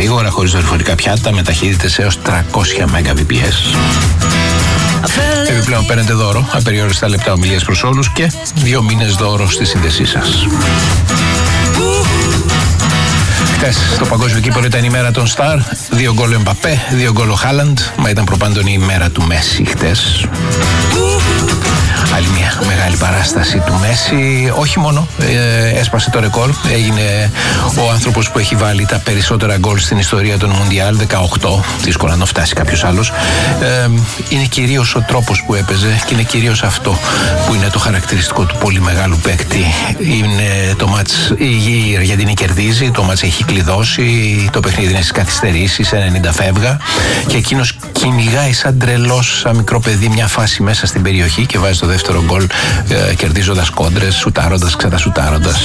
γρήγορα, χωρίς δορυφορικά πιάτα, με ταχύτητες έως 300 Mbps. Επιπλέον παίρνετε δώρο απεριόριστα λεπτά ομιλίας προς όλους και 2 μήνες δώρο στη σύνδεσή σας. Χτες στο παγκόσμιο κύπελλο ήταν η μέρα των Σταρ. 2 γκολ ο Εμπαπέ, 2 γκολ ο Χάλαντ. Μα ήταν προπάντων η μέρα του Μέση χτες. Άλλη μια μεγάλη παράσταση του Μέση. Όχι μόνο έσπασε το ρεκόρ, έγινε ο άνθρωπος που έχει βάλει τα περισσότερα γκολ στην ιστορία των Μουντιάλ, 18. Δύσκολα να φτάσει κάποιος άλλος. Είναι κυρίως ο τρόπος που έπαιζε και είναι κυρίως αυτό που είναι το χαρακτηριστικό του πολύ μεγάλου παίκτη. Είναι το μάτς, η Αργεντινή κερδίζει, το μάτς έχει κλειδώσει, το παιχνίδι είναι στις καθυστερήσεις, σε 90 φεύγα και εκείνος κυνηγάει σαν τρελός, σαν μικρό παιδί, μια φάση μέσα στην περιοχή και βάζει το δεύτερο γκολ, κερδίζοντας κόντρες, σουτάροντας, ξανασουτάροντας.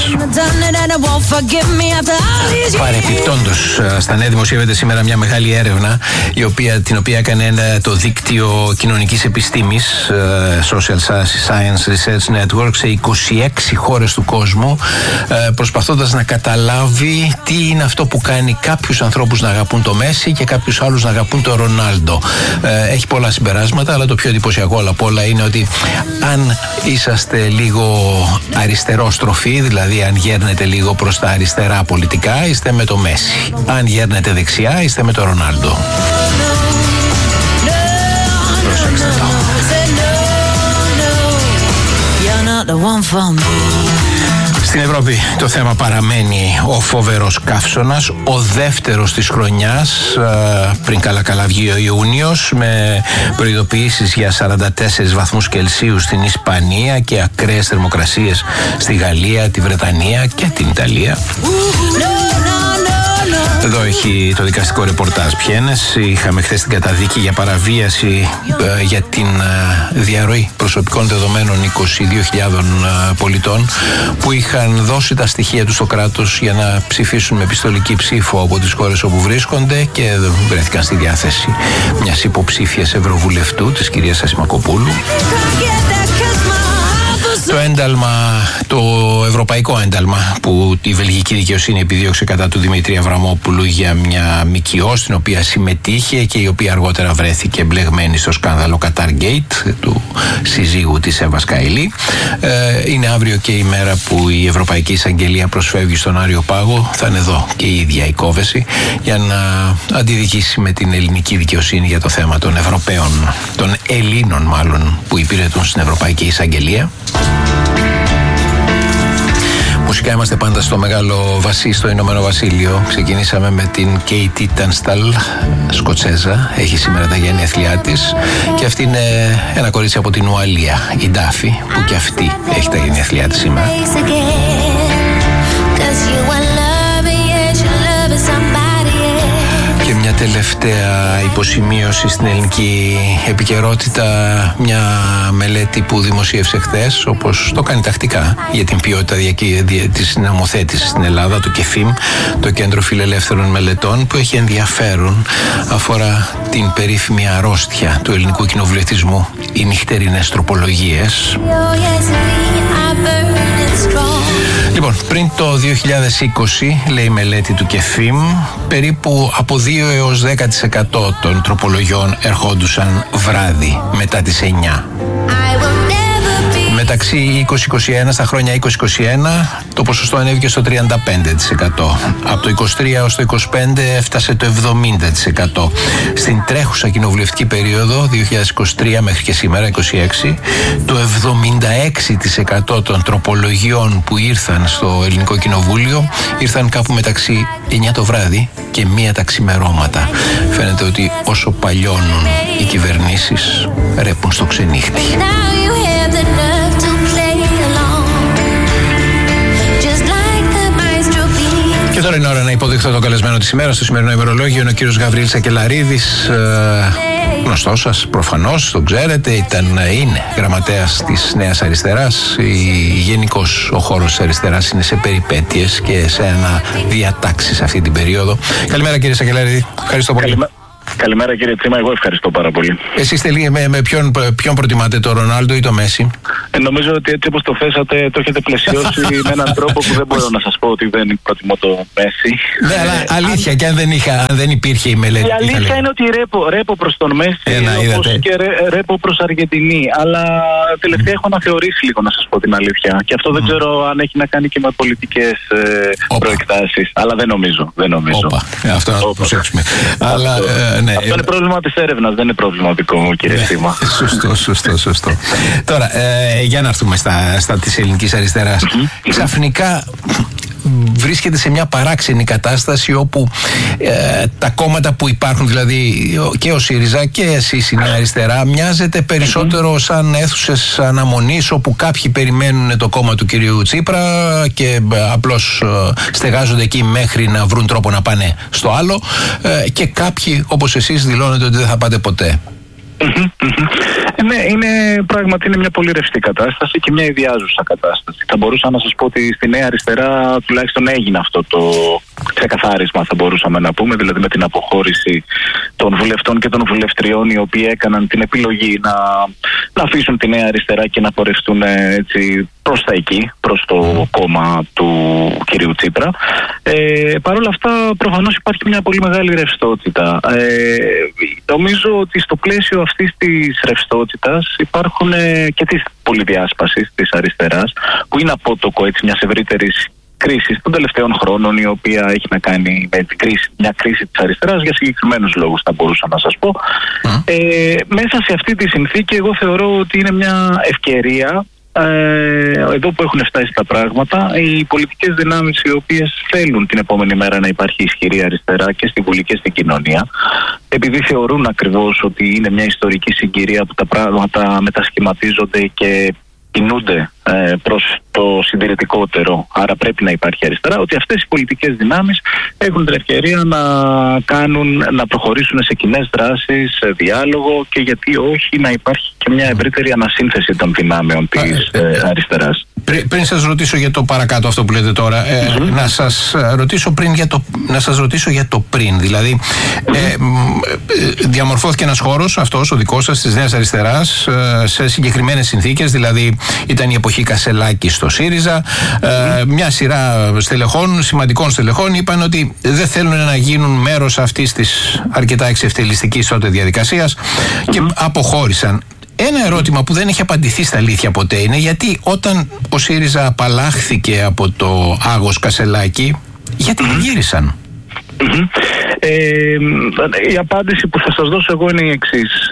Παρεπιπτόντως, στα νέα δημοσιεύεται σήμερα μια μεγάλη έρευνα την οποία έκανε το δίκτυο κοινωνικής επιστήμης Social Science Research Network σε 26 χώρες του κόσμου, προσπαθώντας να καταλάβει τι είναι αυτό που κάνει κάποιους ανθρώπους να αγαπούν το Μέση και κάποιους άλλους να αγαπούν το Ρονάλντο. Έχει πολλά συμπεράσματα, αλλά το πιο εντυπωσιακό από όλα είναι ότι αν είσαστε λίγο αριστερόστροφοι, δηλαδή αν γέρνετε λίγο προς τα αριστερά πολιτικά, είστε με το Μέση. Αν γέρνετε δεξιά, είστε με το Ρονάλντο. Προσέξτε το. Στην Ευρώπη το θέμα παραμένει ο φοβερός καύσωνας, ο δεύτερος της χρονιάς, πριν καλά βγει ο Ιούνιος, με προειδοποιήσεις για 44 βαθμούς Κελσίου στην Ισπανία και ακραίες θερμοκρασίες στη Γαλλία, τη Βρετανία και την Ιταλία. Εδώ έχει το δικαστικό ρεπορτάζ ποιένες. Είχαμε χθες την καταδίκη για παραβίαση για την διαρροή προσωπικών δεδομένων 22.000 πολιτών που είχαν δώσει τα στοιχεία τους στο κράτος για να ψηφίσουν με πιστολική ψήφο από τις χώρες όπου βρίσκονται και βρέθηκαν στη διάθεση μιας υποψήφιας ευρωβουλευτού, της κυρίας Ασημακοπούλου. Το ένταλμα, το ευρωπαϊκό ένταλμα που η βελγική δικαιοσύνη επιδίωξε κατά του Δημήτρη Αβραμόπουλου για μια ΜΚΟ στην οποία συμμετείχε και η οποία αργότερα βρέθηκε μπλεγμένη στο σκάνδαλο Qatargate του συζύγου της Εύας Καηλή. Είναι αύριο και η μέρα που η Ευρωπαϊκή Εισαγγελία προσφεύγει στον Άριο Πάγο. Θα είναι εδώ και η ίδια η κόβεση για να αντιδικήσει με την ελληνική δικαιοσύνη για το θέμα των Ευρωπαίων, των Ελλήνων μάλλον, που υπηρετούν στην Ευρωπαϊκή Εισαγγελία. Μουσικά είμαστε πάντα στο Μεγάλο Βασίλειο, στο Ηνωμένο Βασίλειο. Ξεκινήσαμε με την Katie Tunstall, Σκοτσέζα. Έχει σήμερα τα γενέθλιά της. Και αυτή είναι ένα κορίτσι από την Ουαλία, η Ντάφη, που και αυτή έχει τα γενέθλιά της σήμερα. Και μια τελευταία υποσημείωση στην ελληνική επικαιρότητα, μια μελέτη που δημοσίευσε χθες, όπως το κάνει τακτικά, για την ποιότητα της νομοθέτησης στην Ελλάδα, το ΚΕΦΙΜ, το Κέντρο Φιλελεύθερων Μελετών, που έχει ενδιαφέρον, αφορά την περίφημη αρρώστια του ελληνικού κοινοβουλευτισμού, οι νυχτερινές τροπολογίες. Λοιπόν, πριν το 2020, λέει η μελέτη του ΚΕΦΙΜ, περίπου από 2 έως 10% των τροπολογιών ερχόντουσαν βράδυ μετά τις 9. Μεταξύ 2021, στα χρόνια 2021, το ποσοστό ανέβηκε στο 35%. Από το 23 έως το 25 έφτασε το 70%. Στην τρέχουσα κοινοβουλευτική περίοδο, 2023 μέχρι και σήμερα, 26, το 76% των τροπολογιών που ήρθαν στο Ελληνικό Κοινοβούλιο ήρθαν κάπου μεταξύ 9 το βράδυ και 1 τα ξημερώματα. Φαίνεται ότι όσο παλιώνουν οι κυβερνήσεις, ρέπουν στο ξενύχτη. Και τώρα είναι ώρα να υποδειχθώ τον καλεσμένο της ημέρας. Στο σημερινό ημερολόγιο είναι ο κύριος Γαβριήλ Σακελαρίδης, γνωστός σας προφανώς, τον ξέρετε, είναι γραμματέας της Νέας Αριστεράς. Γενικώς ο χώρος της αριστεράς είναι σε περιπέτειες και σε διατάξεις αυτή την περίοδο. Καλημέρα κύριε Σακελαρίδη, ευχαριστώ πολύ. Καλημέρα κύριε Τσίμα, εγώ ευχαριστώ πάρα πολύ. Εσείς με ποιον προτιμάτε, το Ρονάλντο ή το Μέση? Νομίζω ότι έτσι όπως το θέσατε το έχετε πλαισιώσει με έναν τρόπο που δεν μπορώ να σας πω ότι δεν προτιμώ το Μέση. Ναι, αλλά αλήθεια, και αν δεν υπήρχε η μελέτη. Η αλήθεια είναι ότι ρέπω προς τον Μέση, όπως και ρέπω προς Αργεντινή. Αλλά τελευταία έχω αναθεωρήσει λίγο, να σας πω την αλήθεια. Και αυτό δεν ξέρω αν έχει να κάνει και με πολιτικές προεκτάσεις. Αλλά δεν νομίζω. Αυτό να το προσέξουμε. Ναι. Αυτό είναι πρόβλημα της έρευνας, δεν είναι πρόβλημα δικό μου, κύριε Σίμα. Σωστό. Τώρα, για να έρθουμε στα της ελληνικής αριστεράς. Ξαφνικά βρίσκεται σε μια παράξενη κατάσταση όπου τα κόμματα που υπάρχουν, δηλαδή και ο ΣΥΡΙΖΑ και εσείς η Νέα Αριστερά, μοιάζεται περισσότερο σαν αίθουσες αναμονής όπου κάποιοι περιμένουν το κόμμα του κυρίου Τσίπρα και απλώς στεγάζονται εκεί μέχρι να βρουν τρόπο να πάνε στο άλλο, και κάποιοι όπως εσείς δηλώνετε ότι δεν θα πάτε ποτέ. Ναι, πράγματι είναι μια πολύ ρευστή κατάσταση και μια ιδιάζουσα κατάσταση. Θα μπορούσα να σας πω ότι στη Νέα Αριστερά τουλάχιστον έγινε αυτό το ξεκαθάρισμα, θα μπορούσαμε να πούμε, δηλαδή με την αποχώρηση των βουλευτών και των βουλευτριών οι οποίοι έκαναν την επιλογή να αφήσουν τη Νέα Αριστερά και να πορευτούν έτσι προς τα εκεί, προς το κόμμα του κυρίου Τσίπρα. Παρ' όλα αυτά προφανώς υπάρχει μια πολύ μεγάλη ρευστότητα. Νομίζω ότι στο πλαίσιο αυτής της ρευστότητας υπάρχουν και της πολυδιάσπασης της αριστεράς, που είναι απότοκο έτσι μιας ευρύτερης κρίσης των τελευταίων χρόνων, η οποία έχει να κάνει με την κρίση, μια κρίση της αριστεράς για συγκεκριμένους λόγους, θα μπορούσα να σας πω. Μέσα σε αυτή τη συνθήκη εγώ θεωρώ ότι είναι μια ευκαιρία, εδώ που έχουν φτάσει τα πράγματα, οι πολιτικές δυνάμεις οι οποίες θέλουν την επόμενη μέρα να υπάρχει ισχυρή αριστερά και στη Βουλή και στην κοινωνία, επειδή θεωρούν ακριβώς ότι είναι μια ιστορική συγκυρία που τα πράγματα μετασχηματίζονται και κινούνται προς το συντηρητικότερο, άρα πρέπει να υπάρχει αριστερά, ότι αυτές οι πολιτικές δυνάμεις έχουν την ευκαιρία να προχωρήσουν σε κοινές δράσεις, σε διάλογο, και γιατί όχι να υπάρχει και μια ευρύτερη ανασύνθεση των δυνάμεων της αριστεράς. Πριν σας ρωτήσω για το παρακάτω αυτό που λέτε τώρα, να σας ρωτήσω για το πριν. Δηλαδή, διαμορφώθηκε ένας χώρος, αυτός ο δικός σας, της Νέας Αριστεράς, σε συγκεκριμένες συνθήκες, δηλαδή ήταν η εποχή Κασελάκη στο ΣΥΡΙΖΑ, μια σειρά στελεχών, σημαντικών στελεχών, είπαν ότι δεν θέλουν να γίνουν μέρος αυτής της αρκετά εξευτελιστικής τότε διαδικασίας και αποχώρησαν. Ένα ερώτημα που δεν έχει απαντηθεί στα αλήθεια ποτέ είναι γιατί όταν ο ΣΥΡΙΖΑ απαλλάχθηκε από το άγος Κασελάκη, γιατί δεν γύρισαν? Η απάντηση που θα σας δώσω εγώ είναι η εξής.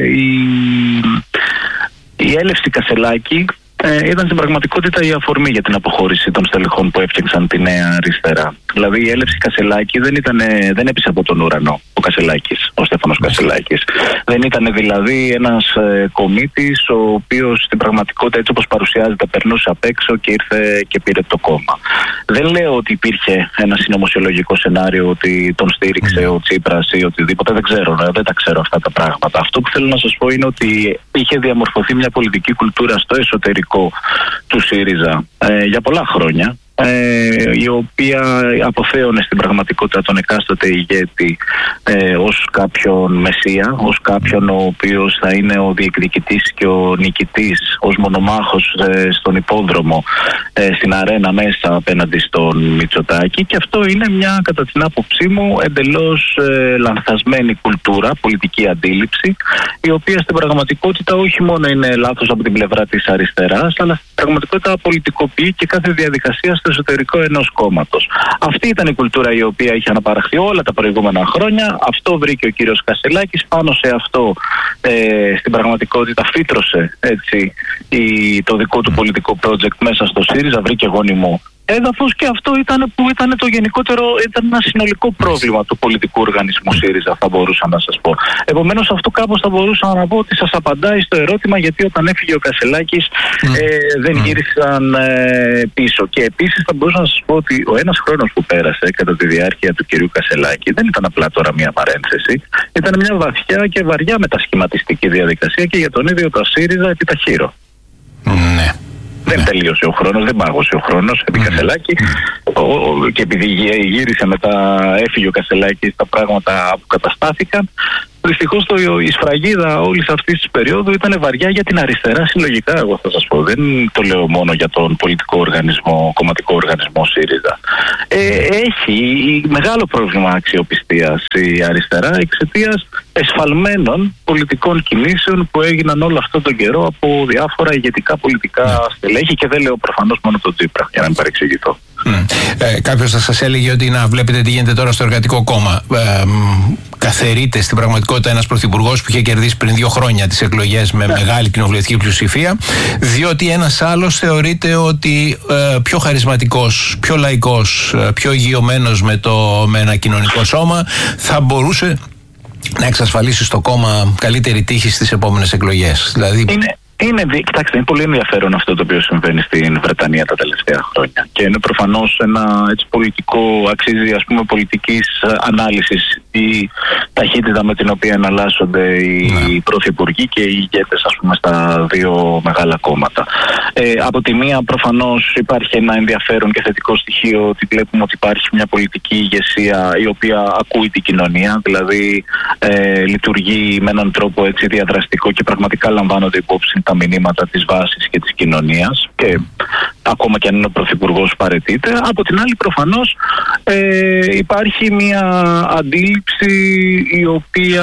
Η έλευση Κασελάκη ήταν στην πραγματικότητα η αφορμή για την αποχώρηση των στελεχών που έφτιαξαν τη Νέα Αριστερά. Δηλαδή η έλευση Κασελάκη δεν έπεισε από τον ουρανό ο Κασελάκης, ο Στέφανος Κασελάκης. Δεν ήταν δηλαδή ένας κομίτης ο οποίος στην πραγματικότητα, έτσι όπως παρουσιάζεται, περνούσε απ' έξω και ήρθε και πήρε το κόμμα. Δεν λέω ότι υπήρχε ένα συνωμοσιολογικό σενάριο ότι τον στήριξε ο Τσίπρας ή οτιδήποτε. Δεν τα ξέρω αυτά τα πράγματα. Αυτό που θέλω να σας πω είναι ότι είχε διαμορφωθεί μια πολιτική κουλτούρα στο εσωτερικό του ΣΥΡΙΖΑ για πολλά χρόνια, η οποία αποθέωνε στην πραγματικότητα τον εκάστοτε ηγέτη ως κάποιον μεσία, ως κάποιον ο οποίος θα είναι ο διεκδικητής και ο νικητής, ως μονομάχος στον υπόδρομο, στην αρένα μέσα απέναντι στον Μητσοτάκη. Και αυτό είναι μια, κατά την άποψή μου, εντελώς λανθασμένη κουλτούρα, πολιτική αντίληψη, η οποία στην πραγματικότητα όχι μόνο είναι λάθος από την πλευρά της αριστεράς, αλλά στην πραγματικότητα πολιτικοποιεί και κάθε διαδικασία στο εσωτερικό ενός κόμματος. Αυτή ήταν η κουλτούρα η οποία είχε αναπαραχθεί όλα τα προηγούμενα χρόνια. Αυτό βρήκε ο κύριος Κασελάκης. Πάνω σε αυτό στην πραγματικότητα φύτρωσε έτσι, το δικό του πολιτικό project μέσα στο ΣΥΡΙΖΑ, βρήκε γόνιμο έδαφος, και αυτό ήταν που ήταν το γενικότερο, ήταν ένα συνολικό πρόβλημα του πολιτικού οργανισμού ΣΥΡΙΖΑ, θα μπορούσα να σας πω. Επομένως, αυτό κάπως θα μπορούσα να πω ότι σας απαντάει στο ερώτημα γιατί όταν έφυγε ο Κασελάκης δεν γύρισαν πίσω. Και επίσης θα μπορούσα να σας πω ότι ο ένας χρόνος που πέρασε κατά τη διάρκεια του κυρίου Κασελάκη δεν ήταν απλά τώρα μια παρένθεση, ήταν μια βαθιά και βαριά μετασχηματιστική διαδικασία και για τον ίδιο το ΣΥΡΙΖΑ επιταχύρω. Ναι. Δεν τελείωσε ο χρόνος, δεν πάγωσε ο χρόνος επί Κασελάκη. Και επειδή γύρισε μετά, έφυγε ο Κασελάκης, τα πράγματα αποκαταστάθηκαν. Δυστυχώς η σφραγίδα όλης αυτής της περίοδου ήταν βαριά για την αριστερά συλλογικά, εγώ θα σας πω. Δεν το λέω μόνο για τον πολιτικό οργανισμό, κομματικό οργανισμό ΣΥΡΙΖΑ. Έχει μεγάλο πρόβλημα αξιοπιστίας η αριστερά εξαιτίας εσφαλμένων πολιτικών κινήσεων που έγιναν όλο αυτόν τον καιρό από διάφορα ηγετικά πολιτικά στελέχη, και δεν λέω προφανώς μόνο τον Τσίπρα, για να μην παρεξηγηθώ. Κάποιος θα σας έλεγε ότι να βλέπετε τι γίνεται τώρα στο Εργατικό Κόμμα. Καθαιρείται στην πραγματικότητα ένας πρωθυπουργός που είχε κερδίσει πριν 2 χρόνια τις εκλογές με μεγάλη κοινοβουλευτική πλειοψηφία, διότι ένας άλλος θεωρείται ότι πιο χαρισματικός, πιο λαϊκός, πιο υγειωμένος με ένα κοινωνικό σώμα θα μπορούσε να εξασφαλίσει στο κόμμα καλύτερη τύχη στις επόμενες εκλογές. Δηλαδή... Κοιτάξτε, είναι πολύ ενδιαφέρον αυτό το οποίο συμβαίνει στην Βρετανία τα τελευταία χρόνια. Και είναι προφανώς ένα πολιτικό, αξίζει πολιτικής ανάλυσης η ταχύτητα με την οποία εναλλάσσονται οι πρωθυπουργοί και οι ηγέτες στα 2 μεγάλα κόμματα. Από τη μία προφανώς υπάρχει ένα ενδιαφέρον και θετικό στοιχείο ότι βλέπουμε ότι υπάρχει μια πολιτική ηγεσία η οποία ακούει την κοινωνία, δηλαδή λειτουργεί με έναν τρόπο διαδραστικό και πραγματικά λαμβάνονται υπόψη τα μηνύματα της βάσης και της κοινωνίας, και ακόμα και αν είναι ο πρωθυπουργός παραιτείται. Από την άλλη προφανώς υπάρχει μια αντίληψη η οποία,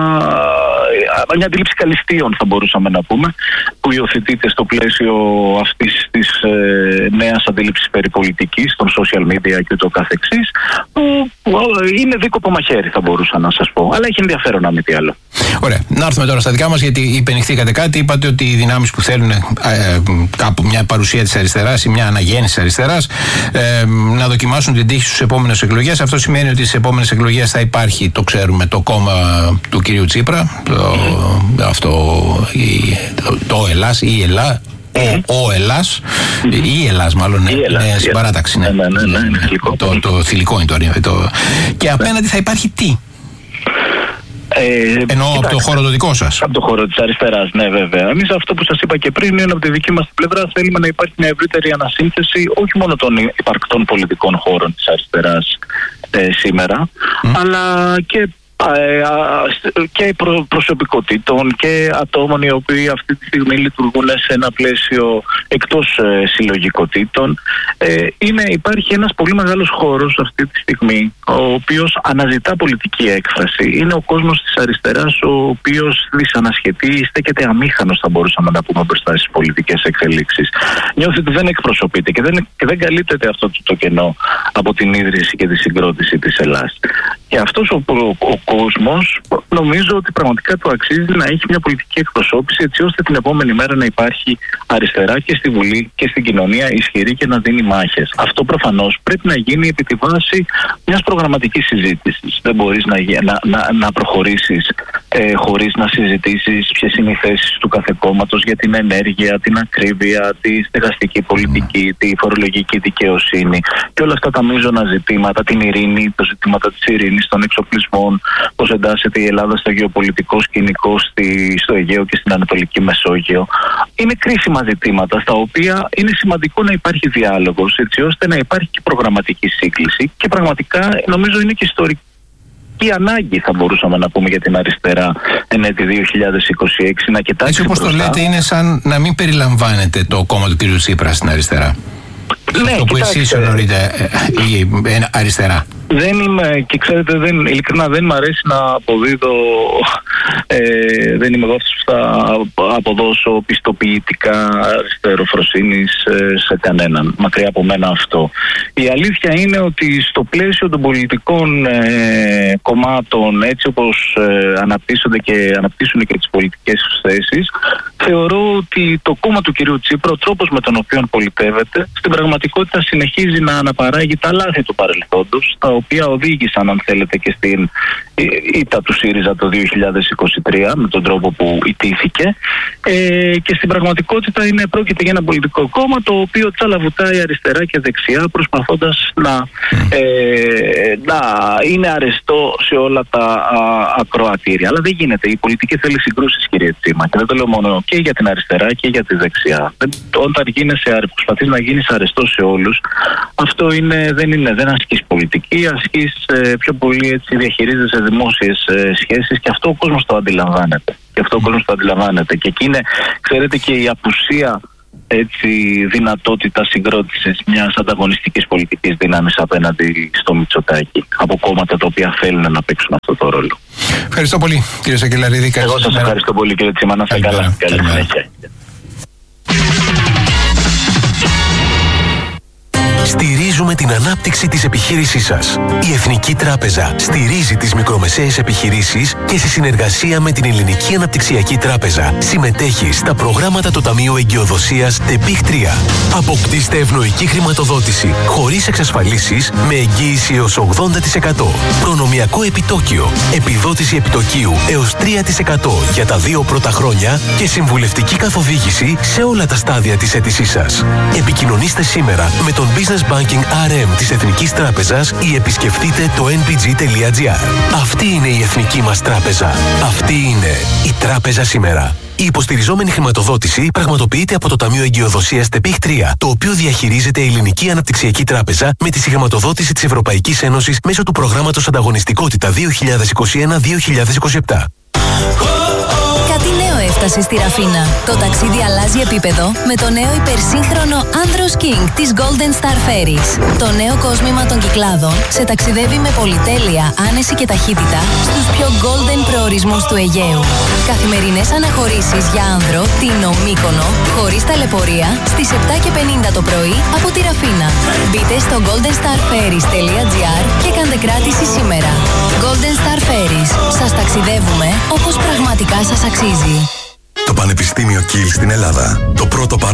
μια αντίληψη καλυστείων θα μπορούσαμε να πούμε, που υιοθετείται στο πλαίσιο αυτής της νέας αντίληψης περί πολιτικής, των social media και το καθεξής, που είναι δίκοπο μαχαίρι θα μπορούσα να σας πω, αλλά έχει ενδιαφέρον να μην τι άλλο. Ωραία. Να έρθουμε τώρα στα δικά μας, γιατί υπενηχθήκατε κάτι. Είπατε ότι οι δυνάμεις που θέλουν κάπου μια παρουσία της αριστεράς ή μια αναγέννηση της αριστεράς να δοκιμάσουν την τύχη στους επόμενες εκλογές. Αυτό σημαίνει ότι στις επόμενες εκλογές θα υπάρχει, το ξέρουμε, το κόμμα του κυρίου Τσίπρα, το Ελλάς ή Ελλά. Ο Ελλάς, ή Ελλάς μάλλον, συμπαράταξη. Το θηλυκό είναι το. Και απέναντι θα υπάρχει τι? Εννοώ από το χώρο το δικό σας. Από το χώρο της αριστεράς, ναι, βέβαια. Εμείς αυτό που σας είπα και πριν είναι από τη δική μας πλευρά θέλουμε να υπάρχει μια ευρύτερη ανασύνθεση όχι μόνο των υπαρκτών πολιτικών χώρων της αριστεράς σήμερα, αλλά και προσωπικότητων και ατόμων οι οποίοι αυτή τη στιγμή λειτουργούν σε ένα πλαίσιο εκτός συλλογικότητων. Υπάρχει ένας πολύ μεγάλος χώρος αυτή τη στιγμή, ο οποίος αναζητά πολιτική έκφραση. Είναι ο κόσμος της αριστεράς, ο οποίος δυσανασχετεί, στέκεται αμήχανος, θα μπορούσαμε να πούμε, μπροστά στις πολιτικές εξελίξεις. Νιώθει ότι δεν εκπροσωπείται και δεν καλύπτεται αυτό το κενό από την ίδρυση και τη συγκρότηση της Ελλάς. Και αυτός ο κόσμος νομίζω ότι πραγματικά του αξίζει να έχει μια πολιτική εκπροσώπηση, έτσι ώστε την επόμενη μέρα να υπάρχει αριστερά και στη Βουλή και στην κοινωνία ισχυρή και να δίνει μάχες. Αυτό προφανώς πρέπει να γίνει επί τη βάση μιας προγραμματικής συζήτησης. Δεν μπορείς να προχωρήσεις χωρίς να συζητήσεις ποιες είναι οι θέσεις του κάθε κόμματος για την ενέργεια, την ακρίβεια, τη στεγαστική πολιτική, τη φορολογική δικαιοσύνη και όλα αυτά τα μείζωνα ζητήματα, την ειρήνη, τα ζητήματα της ειρήνης, των εξοπλισμών, πώς εντάσσεται η Ελλάδα στο γεωπολιτικό σκηνικό στο Αιγαίο και στην Ανατολική Μεσόγειο. Είναι κρίσιμα ζητήματα στα οποία είναι σημαντικό να υπάρχει διάλογος, έτσι ώστε να υπάρχει και προγραμματική σύγκληση, και πραγματικά νομίζω είναι και ιστορική η ανάγκη, θα μπορούσαμε να πούμε, για την αριστερά εν έτη 2026 να κοιτάξει. Έτσι όπως το λέτε, είναι σαν να μην περιλαμβάνεται το κόμμα του κ. Τσίπρα στην αριστερά. Ναι, αυτό που εσείς εννοείτε αριστερά. Δεν είμαι, και ξέρετε, ειλικρινά δεν μου αρέσει να αποδίδω, δεν είμαι εγώ αυτός που θα αποδώσω πιστοποιητικά αριστεροφροσύνης σε κανέναν. Μακριά από μένα αυτό. Η αλήθεια είναι ότι στο πλαίσιο των πολιτικών κομμάτων, έτσι όπως αναπτύσσονται και αναπτύσσουν και τις πολιτικές θέσεις, θεωρώ ότι το κόμμα του κυρίου Τσίπρα, ο τρόπος με τον οποίο πολιτεύεται, στην πραγματικότητα συνεχίζει να αναπαράγει τα λάθη του παρελθόντος, τα οποία οδήγησαν, αν θέλετε, και στην ήττα του ΣΥΡΙΖΑ το 2023 με τον τρόπο που ιτήθηκε, και στην πραγματικότητα πρόκειται για ένα πολιτικό κόμμα το οποίο τσαλαβουτάει αριστερά και δεξιά, προσπαθώντας να είναι αρεστό σε όλα τα ακροατήρια. Αλλά δεν γίνεται. Η πολιτική θέλει συγκρούσεις, κύριε Τσίμα, και δεν το λέω μόνο και για την αριστερά και για τη δεξιά. Όταν προσπαθείς να γίνεις αρεστός σε όλους, αυτό δεν ασκείς πολιτική, ασκείς πιο πολύ, έτσι, διαχειρίζεσαι δημόσιες σχέσεις, και αυτό ο κόσμος το αντιλαμβάνεται. Και εκεί είναι, ξέρετε, και η απουσία, έτσι, δυνατότητα συγκρότησης μιας ανταγωνιστικής πολιτικής δύναμης απέναντι στο Μητσοτάκη από κόμματα τα οποία θέλουν να παίξουν αυτό το ρόλο. Ευχαριστώ πολύ, κύριε Σακελαρίδη. Εγώ σας ευχαριστώ πολύ, κύριε Τσίμα. Να είστε καλά. Καλή συνέχεια. Στηρίζουμε την ανάπτυξη της επιχείρησής σας. Η Εθνική Τράπεζα στηρίζει τις μικρομεσαίες επιχειρήσεις και σε συνεργασία με την Ελληνική Αναπτυξιακή Τράπεζα συμμετέχει στα προγράμματα του Ταμείου Εγκυοδοσίας ΤΕΠΙΧ 3. Αποκτήστε ευνοϊκή χρηματοδότηση χωρίς εξασφαλίσεις με εγγύηση έως 80%. Προνομιακό επιτόκιο, επιδότηση επιτοκίου έως 3% για τα 2 πρώτα χρόνια και συμβουλευτική καθοδήγηση σε όλα τα στάδια της αίτησής σας. Επικοινωνήστε σήμερα με τον Business Banking RM της Εθνικής Τράπεζας ή επισκεφτείτε το nbg.gr. Αυτή είναι η Εθνική μας Τράπεζα. Αυτή είναι η Τράπεζα σήμερα. Η υποστηριζόμενη χρηματοδότηση πραγματοποιείται από το Ταμείο Εγκυοδοσίας ΤΕΠΙΧ 3, το οποίο διαχειρίζεται η Ελληνική Αναπτυξιακή Τράπεζα με τη συγχρηματοδότηση της Ευρωπαϊκής Ένωσης μέσω του προγράμματος Ανταγωνιστικότητα 2021-2027. Κάτι νέο έφτασε στη Ραφίνα. Το ταξίδι αλλάζει επίπεδο με το νέο υπερσύγχρονο Andros King της Golden Star Ferries. Το νέο κόσμημα των Κυκλάδων σε ταξιδεύει με πολυτέλεια, άνεση και ταχύτητα στους πιο golden προορισμούς του Αιγαίου. Καθημερινές αναχωρήσεις για άνδρο, Τίνο, Μύκονο, χωρίς ταλαιπωρία, στις 7:50 το πρωί από τη Ραφίνα. Μπείτε στο goldenstarferries.gr και κάντε κράτηση σήμερα. Golden Star Ferries. Σας ταξιδεύουμε όπως πραγματικά σας αξίζει. Το Πανεπιστήμιο Κιλ στην Ελλάδα. Το πρώτο